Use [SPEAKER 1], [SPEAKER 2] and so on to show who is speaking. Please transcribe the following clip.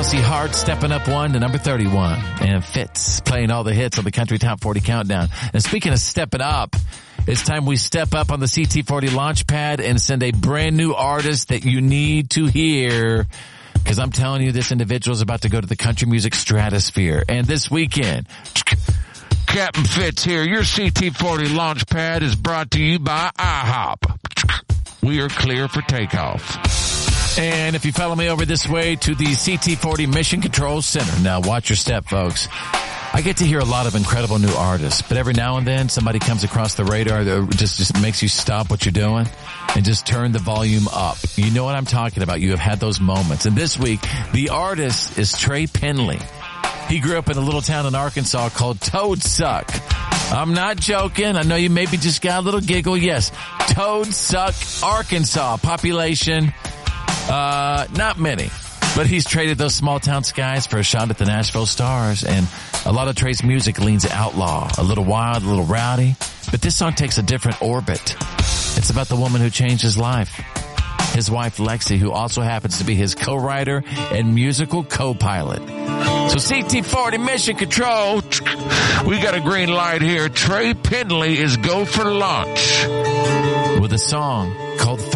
[SPEAKER 1] Kelsey Hart stepping up one to number 31. And Fitz playing all the hits on the Country Top 40 Countdown. And speaking of stepping up, it's time we step up on the CT40 Launchpad and send a brand new artist that you need to hear. Because I'm telling you, this individual is about to go to the country music stratosphere. And this weekend, Captain Fitz here. Your CT40 Launchpad is brought to you by IHOP. We are clear for takeoff. And if you follow me over this way to the CT40 Mission Control Center. Now watch your step, folks. I get to hear a lot of incredible new artists, but every now and then somebody comes across the radar that just makes you stop what you're doing and just turn the volume up. You know what I'm talking about. You have had those moments. And this week, the artist is Trey Penley. He grew up in a little town in Arkansas called Toadsuck. I'm not joking. I know you maybe just got a little giggle. Yes, Toadsuck, Arkansas. Population, not many. But he's traded those small town skies for a shot at the Nashville Stars. And a lot of Trey's music leans outlaw, a little wild, a little rowdy. But this song takes a different orbit. It's about the woman who changed his life. His wife, Lexi, who also happens to be his co-writer and musical co-pilot. So CT40 Mission Control, we got a green light here. Trey Penley is go for launch with a song called